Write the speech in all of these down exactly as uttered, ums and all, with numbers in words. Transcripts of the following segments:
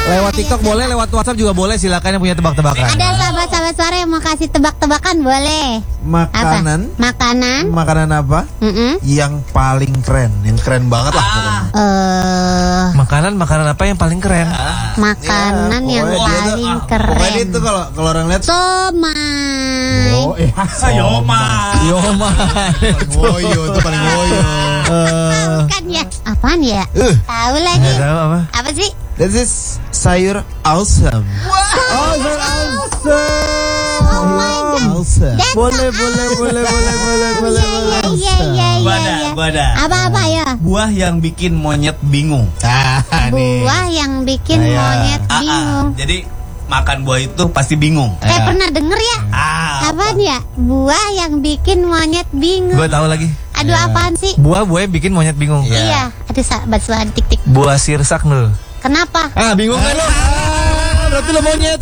Lewat TikTok boleh, lewat WhatsApp juga boleh. Silakan yang punya tebak-tebakan. Ada sahabat-sahabat suara yang mau kasih tebak-tebakan boleh. Makanan. Apa? Makanan. Makanan apa? Mm-mm. Yang paling keren, yang keren banget lah pokoknya. Eh, Makanan, makanan apa yang paling keren? makanan Ya, yang pokoknya dia paling tuh- Pokoknya keren. itu kalau kalau orang lihat Somai. oh, eh, Yoma. Yoma. paling woyo itu paling woyo. Eh, Bukan ya? Apaan ya? Uh, Tahu lagi. nggak tahu apa? Apa sih? this is sayur awesome. Oh, sayur awesome. Oh my god. Awesome. That's Boleh, so boleh, awesome. boleh, boleh, boleh, boleh, Iya, boleh. iya, iya, iya, Gua ada, iya. gua ada. Apa-apa ya? Buah yang bikin monyet bingung. Ah, nih. Buah yang bikin Ayah. monyet Ah, ah. bingung. Jadi makan buah itu pasti bingung. Kayak pernah denger ya? Ah, Apaan ya? Buah yang bikin monyet bingung. Gue tahu lagi. Aduh, apaan sih? Buah buah yang bikin monyet bingung. Iya. Iya, ada sahabat suara tik-tik. Buah sirsak nul. Kenapa? Ah, bingung kan lo? Ah, berarti lo monyet.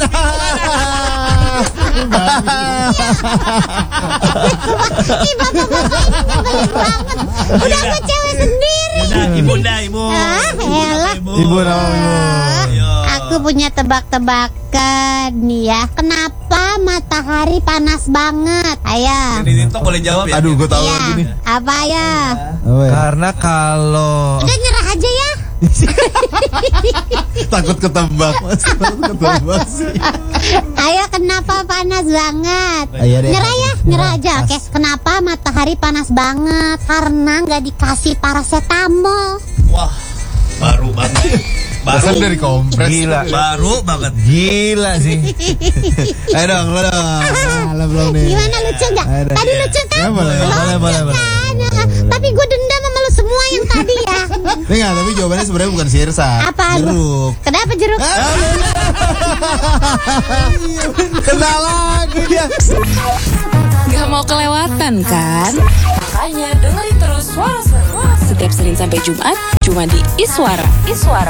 Ih, bapak-bapak ini nyebelin banget. Udah sama cewek sendiri. yaudah, ibu dah, ibu. Ah, elah. Ibu nama ibu. Ayo. Aku punya tebak-tebakan nih ya. Kenapa matahari panas banget? Ayo. Di TikTok boleh jawab ya. Aduh, gue tahu Iya. lagi nih. Apa ya? Apa ya? Karena kalau Udah nyerah aja ya. Takut ketebak, Mas. Takut ketebak sih. Ayo, kenapa panas banget? Ayo deh. Nyerah ya, nyerah aja. Oke, kenapa matahari panas banget? Karena nggak dikasih paracetamol. Wah, baru banget. Baru. Dasar dari kompres. gila, Baru banget. gila sih. Ayo dong, lo dong. Ah, lo belum nih. Gimana, lucu nggak? Ayo deh. Tadi lucu kan? Ya, boleh, Lucu boleh, boleh, boleh. kan? Tapi gue dendam sama lu semua yang tadi ya. Ini enggak, tapi jawabannya sebenarnya bukan sirsak. Apaan? Jeruk. Kenapa jeruk? Kena lagi dia. Gak mau kelewatan kan? Makanya dengerin terus Suara Seru setiap Senin sampai Jumat cuma di Iswara. Iswara.